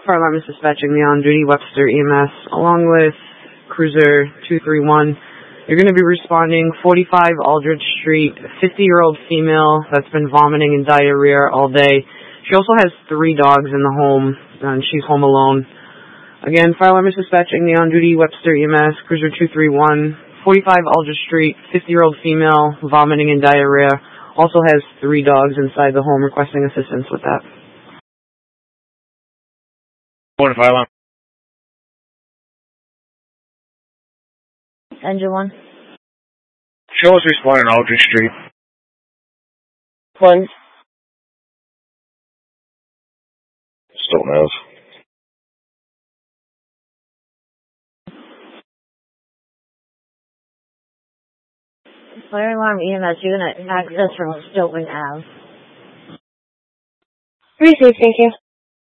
Fire alarm is dispatching the on-duty Webster EMS, along with Cruiser 231. You're going to be responding 45 Aldridge Street, 50-year-old female that's been vomiting and diarrhea all day. She also has 3 dogs in the home, and she's home alone. Again, fire alarm is dispatching the on-duty Webster EMS, Cruiser 231, 45 Aldridge Street, 50-year-old female, vomiting and diarrhea. Also has 3 dogs inside the home requesting assistance with that. Morning, fire alarm. Engine 1. Show us responding on Aldridge Street. 1. Still knows. Fire alarm EMS, you're going to access from Stoughton Ave. Receive, thank you.